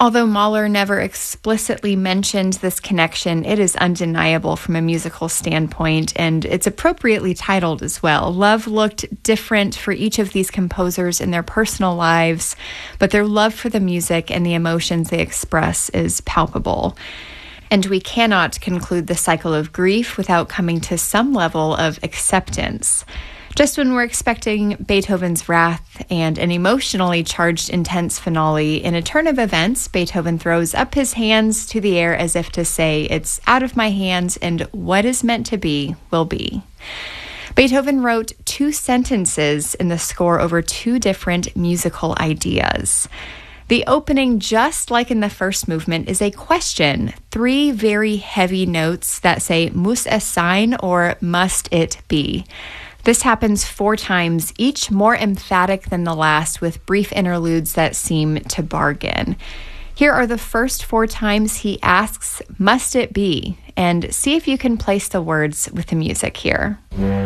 Although Mahler never explicitly mentioned this connection, it is undeniable from a musical standpoint, and it's appropriately titled as well. Love looked different for each of these composers in their personal lives, but their love for the music and the emotions they express is palpable. And we cannot conclude the cycle of grief without coming to some level of acceptance. Just when we're expecting Beethoven's wrath and an emotionally charged, intense finale, in a turn of events, Beethoven throws up his hands to the air as if to say, "It's out of my hands, and what is meant to be will be." Beethoven wrote 2 sentences in the score over 2 different musical ideas. The opening, just like in the first movement, is a question. 3 very heavy notes that say, "Muss es sein?" or "Must it be?" This happens 4 times, each more emphatic than the last, with brief interludes that seem to bargain. Here are the first 4 times he asks, "Must it be?" And see if you can place the words with the music here.